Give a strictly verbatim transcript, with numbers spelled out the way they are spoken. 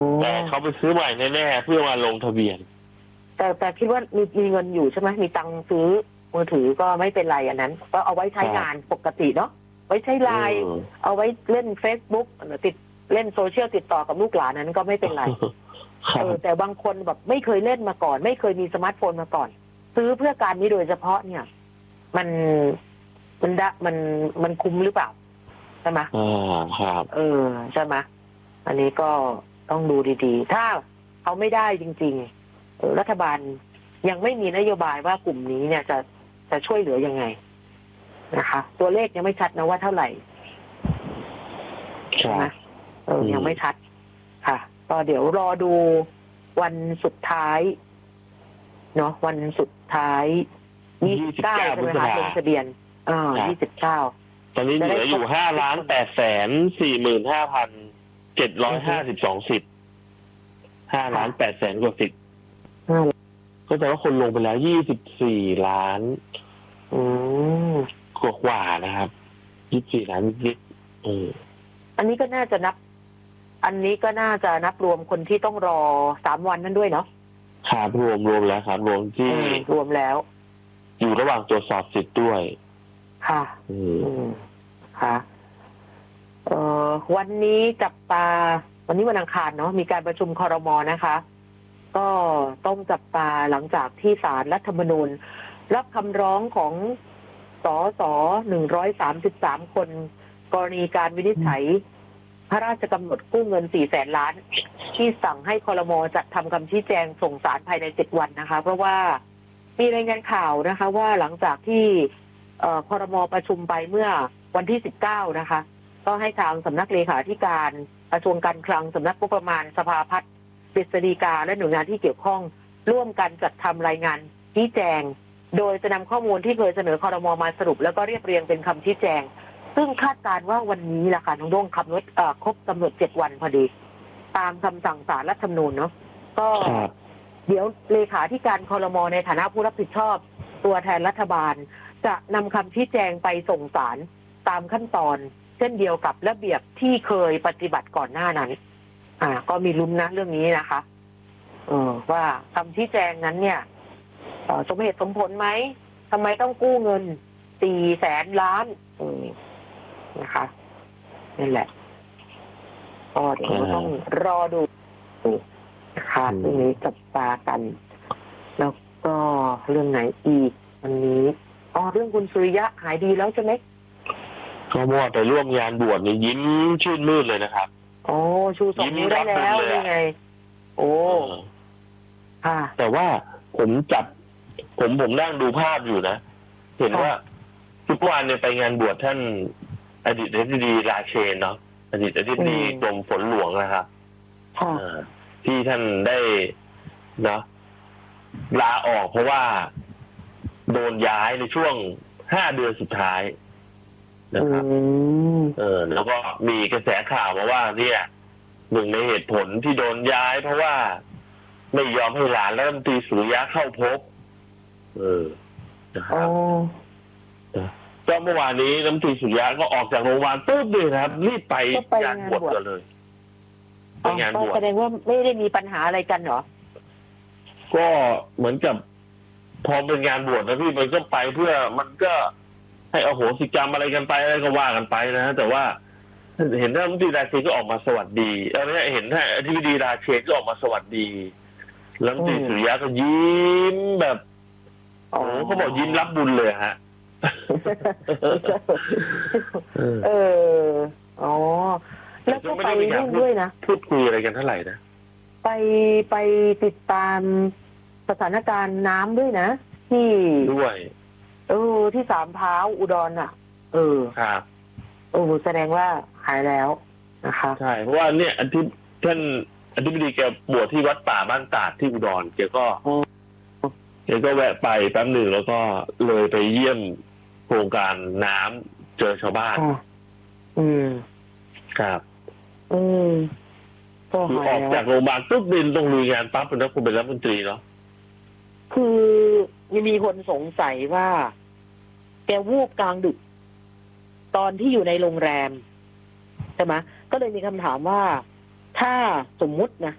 แต่เขาไปซื้อใหม่แน่ๆเพื่อมาลงทะเบียนแต่แต่คิดว่ามีมีเงินอยู่ใช่ไหมมีตังค์ซื้อมือถือก็ไม่เป็นไรอันนั้นก็เอาไว้ใช้งานปกติเนาะไว้ใช้ไลน์เอาไว้เล่น Facebook ติดเล่นโซเชียลติดต่อกับลูกหลานนั้นก็ไม่เป็นไรเออแต่บางคนแบบไม่เคยเล่นมาก่อนไม่เคยมีสมาร์ทโฟนมาก่อนซื้อเพื่อการนี้โดยเฉพาะเนี่ยมันมันดะมันมันคุ้มหรือเปล่าใช่ไหมอ่าครับเออใช่ไหมอันนี้ก็ต้องดูดีๆถ้าเขาไม่ได้จริงๆเออรัฐบาลยังไม่มีนโยบายว่ากลุ่มนี้เนี่ยจะจะช่วยเหลือยังไงนะคะตัวเลขยังไม่ชัดนะว่าเท่าไหร่ใช่ไหมเออยังไม่ชัดค่ะก็เดี๋ยวรอดูวันสุดท้ายเนาะวันสุดท้ายยี่สิบเก้าใช่ไหมคะลงทะเบียนอ่ายี่สิบเก้าตอนนี้เหลืออยู่ห้าล้านแปดแสนสี่หมื่นห้าพันเจ็ดร้อยห้าสิบสองสิทธิ์ห้าล้านแปดแสนกว่าสิทธิ์ก็แปลว่าคนลงไปแล้วยี่สิบสี่ล้านกว่ากว่านะครับยี่สิบสี่ล้านนิดๆอืมอันนี้ก็น่าจะนับอันนี้ก็น่าจะนับรวมคนที่ต้องรอสามวันนั้นด้วยเนาะครับรวมรวมแล้วครับรวมที่รวมแล้วอยู่ระหว่างตรวจสอบสิทธิ์ด้วยค่ะอืมค่ะเอ่อวันนี้จับตาวันนี้วันอังคารเนาะมีการประชุมครม.นะคะก็ต้องจับตาหลังจากที่ศาลรัฐธรรมนูญรับคำร้องของสสหนึ่งร้อยสามสิบสามคนกรณีการวินิจฉัยพระราชกำหนดกู้เงินสี่แสนล้านที่สั่งให้ครม.จัดทำคำชี้แจงส่งศาลภายในเจ็ดวันนะคะเพราะว่ามีรายงานข่าวนะคะว่าหลังจากที่ครม.ประชุมไปเมื่อวันที่สิบเก้านะคะก็ให้ทางสำนักเลขาธิการกระทรวงการคลังสำนักงบประมาณสภาพัฒน์กฤษฎีกาและหน่วยงานที่เกี่ยวข้องร่วมกันจัดทำรายงานชี้แจงโดยจะนำข้อมูลที่เคยเสนอครม.มาสรุปแล้วก็เรียบเรียงเป็นคำชี้แจงซึ่งคาดการว่าวันนี้แหละค่ะน้องด้งคำนวณครบกำหนดเจ็ดวันพอดีตามคำสั่งศาลรัฐธรรมนูญเนาะก็เดี๋ยวเลขาธิการครม.ในฐานะผู้รับผิดชอบตัวแทนรัฐบาลจะนำคำชี้แจงไปส่งศาลตามขั้นตอนเช่นเดียวกับระเบียบที่เคยปฏิบัติก่อนหน้านั้นอ่าก็มีลุ้นนะเรื่องนี้นะคะเออว่าคำชี้แจงนั้นเนี่ยสมเหตุสมผลไหมทำไมต้องกู้เงินสี่แสนล้านอืมนะคะนี่แหละก็เดี๋ยวต้องรอดูนะคะเรื่องนี้จับตากันแล้วก็เรื่องไหนอีกวันนี้อ๋อเรื่องคุณสุริยะหายดีแล้วใช่ไหมก็มอดไปร่วมงานบวชนี่ยิ้มชื่นมื่นเลยนะครับโอ้ชูสองนิ้วได้แล้วยังไงโอ้ค่ะแต่ว่าผมจับผมผมนั่งดูภาพอยู่นะเห็นว่าทุกวันเนี่ยไปงานบวชท่านอดีตอธิบดีราเชนเนาะอดีตอธิบดีกรมฝนหลวงนะครับที่ท่านได้เนาะลาออกเพราะว่าโดนย้ายในช่วงห้าเดือนสุดท้ายนะครับเออแล้วก็มีกระแสข่าวมาว่าเนี่ยหนึ่งในเหตุผลที่โดนย้ายเพราะว่าไม่ยอมให้หลานรัฐมนตรีสุริยะเข้าพบเออนะครับก็เมื่อวานนี้รัฐมนตรีสุริยะก็ออกจากโรงพยาบาลปุ๊บเลยครับรีบไปงานบวชกันเลยไปงานบวชแสดงว่าไม่ได้มีปัญหาอะไรกันเหรอก็เหมือนกับพอเป็นงานบวชนะพี่มันก็ไปเพื่อมันก็ให้อโหสิกรรมอะไรกันไปอะไรก็ว่ากันไปนะแต่ว่าเห็นท่านรัฐมนตรีราเชนก็ออกมาสวัสดีเอาเนี่ยเห็นท่านอธิบดีราเชนก็ออกมาสวัสดีรัฐมนตรีสุริยะก็ยิ้มแบบโอ้เขาบอกยิ้มรับบุญเลยฮะเอออ๋อแล้วก็ไปนู่นด้วยนะพูดคุยอะไรกันเท่าไหร่นะไปไปติดตามสถานการณ์น้ำด้วยนะที่ด้วยเออที่สามเท้าอุดรอ่ะเออครับโอ้แสดงว่าหายแล้วนะคะใช่เพราะว่าเนี่ยอธิท่านอธิบดีแกบวชที่วัดป่าบ้านตาดที่อุดรแกก็แกก็แวะไปแป๊บหนึ่งแล้วก็เลยไปเยี่ยมโครงการน้ำเจอชาวบ้านอืมครับอืมคือออกจากโรงพยาบาลปุ๊บบินต้องลุยงานปั๊บเป็นนักเป็นรัฐมนตรีเนาะคือยังมีคนสงสัยว่าแกวูบกลางดึกตอนที่อยู่ในโรงแรมใช่ไหมก็เลยมีคำถามว่าถ้าสมมุตินะ